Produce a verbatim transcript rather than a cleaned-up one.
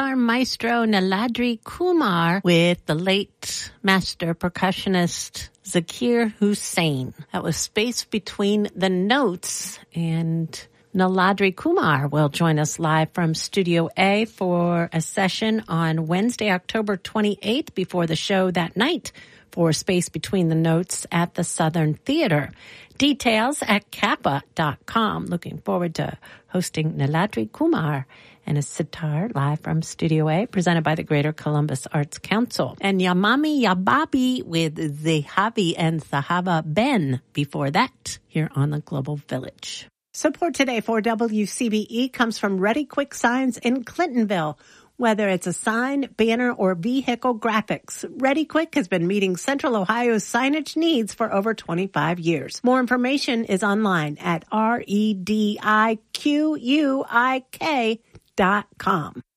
sitar maestro Niladri Kumar with the late master percussionist Zakir Hussain. That was Space Between the Notes, and Niladri Kumar will join us live from Studio A for a session on Wednesday, October twenty-eighth, before the show that night for Space Between the Notes at the Southern Theater. Details at kappa dot com. Looking forward to hosting Niladri Kumar and a sitar live from Studio A, presented by the Greater Columbus Arts Council. And Yamami Yababi with Zehavi and Sahaba Ben before that here on the Global Village. Support today for W C B E comes from Ready Quick Signs in Clintonville. Whether it's a sign, banner, or vehicle graphics, Ready Quick has been meeting Central Ohio's signage needs for over twenty-five years. More information is online at R E D I Q U I K dot com.